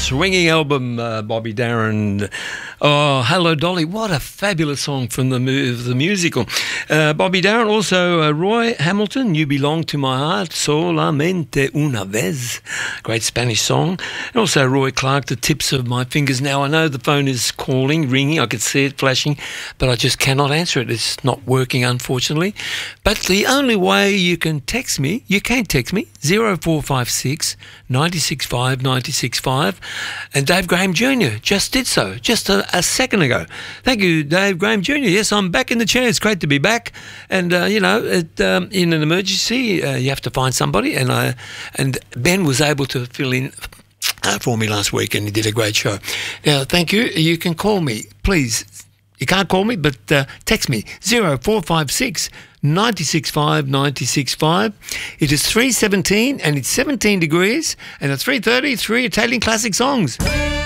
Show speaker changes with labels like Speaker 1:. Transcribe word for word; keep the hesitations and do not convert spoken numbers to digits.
Speaker 1: swinging album, uh, Bobby Darin. Oh, Hello Dolly. What a fabulous song from the, mu- the musical. Uh, Bobby Darin, also uh, Roy Hamilton, You Belong to My Heart, Solamente Una Vez. Great Spanish song. And also Roy Clark, The Tips of My Fingers. Now, I know the phone is calling, ringing. I can see it flashing, but I just cannot answer it. It's not working, unfortunately. But the only way you can text me, you can text me, zero four five six, nine six five, nine six five. And Dave Graham Junior just did so, just a, a second ago. Thank you, Dave Graham Junior Yes, I'm back in the chair. It's great to be back. And, uh, you know, it, um, in an emergency, uh, you have to find somebody. And, I, and Ben was able to fill in uh, for me last week, and he did a great show. Now, thank you. You can call me, please. You can't call me, but uh, text me, zero four five six, nine six five, nine six five. It is three seventeen and it's seventeen degrees, and at three thirty, three Italian classic songs.